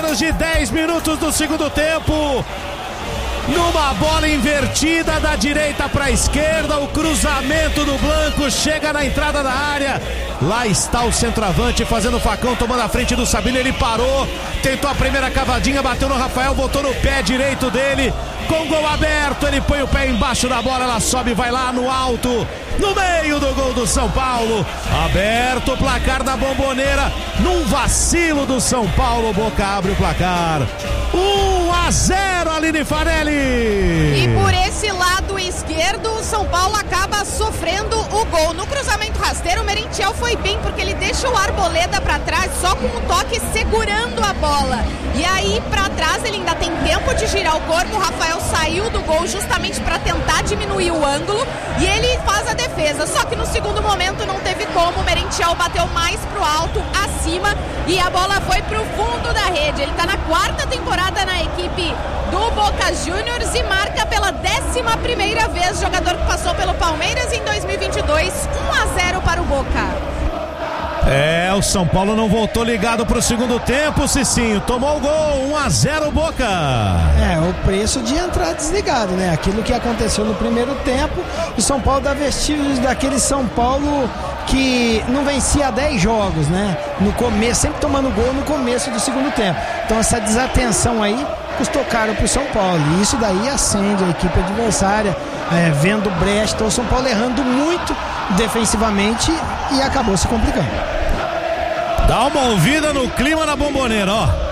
menos de 10 minutos do segundo tempo. Numa bola invertida da direita para a esquerda, o cruzamento do Blanco chega na entrada da área. Lá está o centroavante fazendo o facão, tomando a frente do Sabino. Ele parou, tentou a primeira cavadinha, bateu no Rafael, botou no pé direito dele. Com gol aberto, ele põe o pé embaixo da bola, ela sobe, vai lá no alto, no meio do gol do São Paulo. Aberto o placar da Bombonera. Num vacilo do São Paulo, Boca abre o placar. 1-0, Aline Farelli. E por esse lado esquerdo, o São Paulo acaba sofrendo o gol. No cruzamento rasteiro, o Merentiel foi bem, porque ele deixa o Arboleda pra trás, só com um toque segurando a bola. E aí, pra trás, ele ainda tem tempo de girar o corpo. O Rafael saiu do gol justamente pra tentar diminuir o ângulo. E ele faz a defesa. Só que no segundo momento não teve como. O Merentiel bateu mais pro alto, acima. E a bola foi pro fundo da rede. Ele tá na 4ª temporada na equipe do Boca Juniors e marca pela 11ª vez, jogador que passou pelo Palmeiras em 2022. 1-0 para o Boca. O São Paulo não voltou ligado pro segundo tempo, Cicinho. Tomou o gol, 1-0 Boca. O preço de entrar desligado, né? Aquilo que aconteceu no primeiro tempo, o São Paulo dá vestígios daquele São Paulo que não vencia há 10 jogos, né? No começo, sempre tomando gol no começo do segundo tempo. Então essa desatenção aí custou caro pro São Paulo. E isso daí acende a equipe adversária, vendo brecha. Então o São Paulo errando muito defensivamente e acabou se complicando. Dá uma ouvida no clima na Bombonera, ó.